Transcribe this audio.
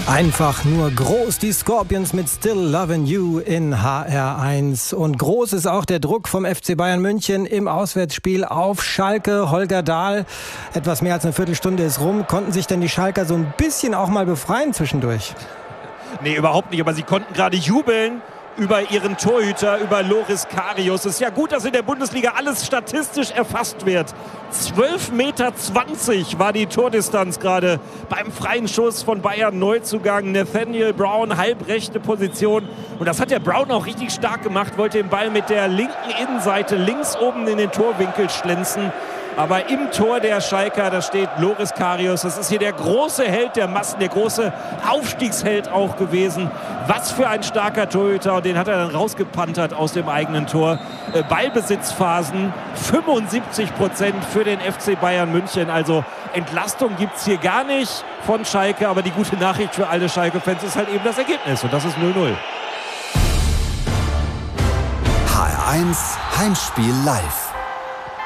Einfach nur groß, die Scorpions mit Still Lovin' You in HR1. Und groß ist auch der Druck vom FC Bayern München im Auswärtsspiel auf Schalke. Holger Dahl, etwas mehr als eine Viertelstunde ist rum. Konnten sich denn die Schalker so ein bisschen auch mal befreien zwischendurch? Nee, überhaupt nicht. Aber sie konnten gerade jubeln über ihren Torhüter, über Loris Karius. Es ist ja gut, dass in der Bundesliga alles statistisch erfasst wird. 12,20 Meter war die Tordistanz gerade beim freien Schuss von Bayern Neuzugang. Nathaniel Brown, halbrechte Position. Und das hat der Brown auch richtig stark gemacht. Wollte den Ball mit der linken Innenseite links oben in den Torwinkel schlänzen. Aber im Tor der Schalker, da steht Loris Karius. Das ist hier der große Held der Massen, der große Aufstiegsheld auch gewesen. Was für ein starker Torhüter. Und den hat er dann rausgepantert aus dem eigenen Tor. Ballbesitzphasen 75% für den FC Bayern München. Also Entlastung gibt es hier gar nicht von Schalke. Aber die gute Nachricht für alle Schalke-Fans ist halt eben das Ergebnis. Und das ist 0-0. HR1 Heimspiel live.